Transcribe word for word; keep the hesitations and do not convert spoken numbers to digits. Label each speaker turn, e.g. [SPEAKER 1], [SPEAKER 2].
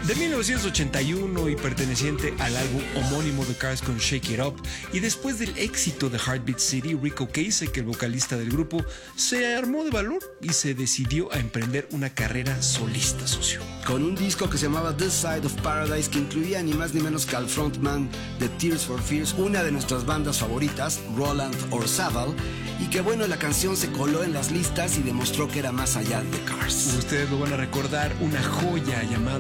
[SPEAKER 1] De mil novecientos ochenta y uno y perteneciente al álbum homónimo de Cars con Shake It Up, y después del éxito de Heartbeat City, Ric Ocasek, el vocalista del grupo, se armó de valor y se decidió a emprender una carrera solista, socio.
[SPEAKER 2] Con un disco que se llamaba This Side of Paradise, que incluía ni más ni menos que al frontman de Tears for Fears, una de nuestras bandas favoritas, Roland Orzabal, y que bueno, la canción se coló en las listas y demostró que era más allá de Cars.
[SPEAKER 1] Ustedes lo van a recordar, una joya llamada